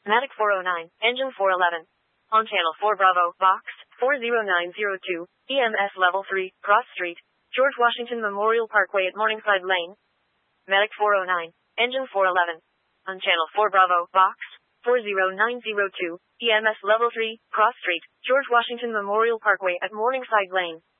Matic 409, engine 411. On channel 4 Bravo, box 40902, EMS level 3, Cross Street, George Washington Memorial Parkway at Morningside Lane. Matic 409, engine 411. On channel 4 Bravo, box 40902, EMS level 3, Cross Street, George Washington Memorial Parkway at Morningside Lane.